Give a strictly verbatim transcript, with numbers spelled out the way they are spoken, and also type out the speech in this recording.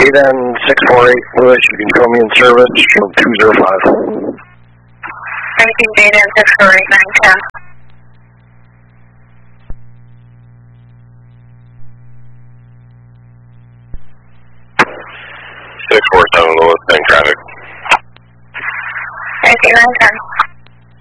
Data six four eight, Lewis, you can show me in service from two zero five. Anything data six four eight nine ten. six four seven, Lewis, bank traffic. Anything nine ten.